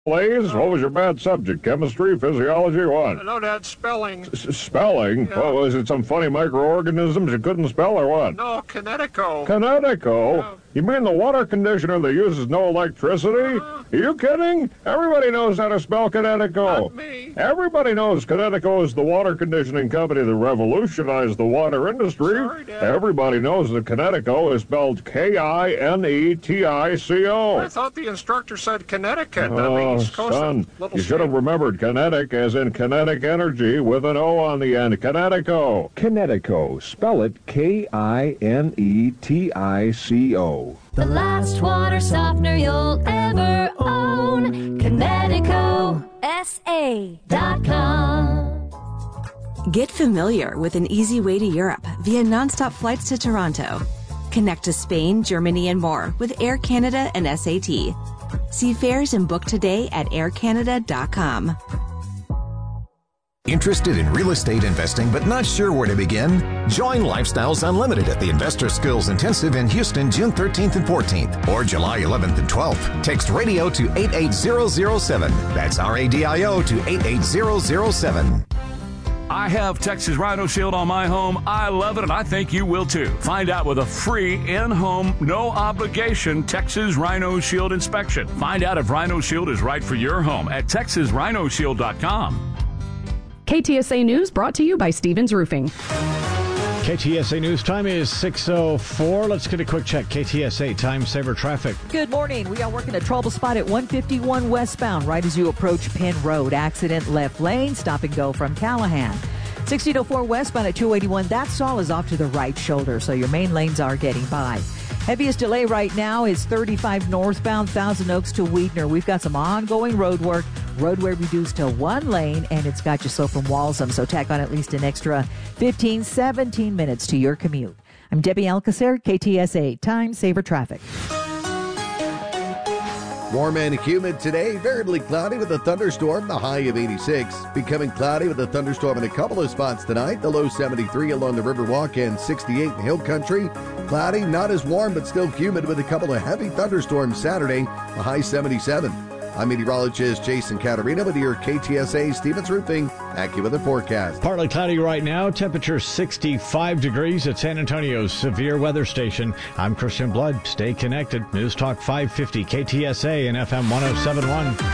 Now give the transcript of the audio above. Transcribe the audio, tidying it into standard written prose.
Please? What was your bad subject? Chemistry, physiology, what? No, Dad, spelling. Spelling? Yeah. Oh, is it some funny microorganisms you couldn't spell or what? No, Kinetico. Kinetico? Yeah. You mean the water conditioner that uses no electricity? Are you kidding? Everybody knows how to spell Kinetico. Not me. Everybody knows Kinetico is the water conditioning company that revolutionized the water industry. Sorry, Dad. Everybody knows that Kinetico is spelled Kinetico. I thought the instructor said Connecticut. Oh, East Coast, son, little you should have state. remembered kinetic as in kinetic energy with an O on the end. Kinetico. Kinetico. Spell it Kinetico. The last water softener you'll ever own. KineticoSA.com. Get familiar with an easy way to Europe via nonstop flights to Toronto. Connect to Spain, Germany, and more with Air Canada and SAT. See fares and book today at aircanada.com. Interested in real estate investing but not sure where to begin? Join Lifestyles Unlimited at the Investor Skills Intensive in Houston, June 13th and 14th, or July 11th and 12th. Text RADIO to 88007. That's RADIO to 88007. I have Texas Rhino Shield on my home. I love it, and I think you will too. Find out with a free in-home, no-obligation Texas Rhino Shield inspection. Find out if Rhino Shield is right for your home at TexasRhinoShield.com. KTSA News brought to you by Stevens Roofing. KTSA News time is 6:04. Let's get a quick check. KTSA Time Saver Traffic. Good morning. We are working a trouble spot at 151 westbound right as you approach Penn Road. Accident left lane. Stop and go from Callahan. 1604 westbound at 281. That stall is off to the right shoulder, so your main lanes are getting by. Heaviest delay right now is 35 northbound, Thousand Oaks to Weidner. We've got some ongoing road work. Roadway reduced to one lane, and it's got you slow from Walsham, so tack on at least an extra 15, 17 minutes to your commute. I'm Debbie Alcacer, KTSA Time Saver Traffic. Warm and humid today, variably cloudy with a thunderstorm, the high of 86. Becoming cloudy with a thunderstorm in a couple of spots tonight, the low 73 along the Riverwalk and 68 in Hill Country. Cloudy, not as warm, but still humid with a couple of heavy thunderstorms Saturday, a high 77. I'm meteorologist Jason Caterina with your KTSA Stevens Roofing AccuWeather forecast. Partly cloudy right now. Temperature 65 degrees at San Antonio's severe weather station. I'm Christian Blood. Stay connected. News Talk 550 KTSA and FM 1071.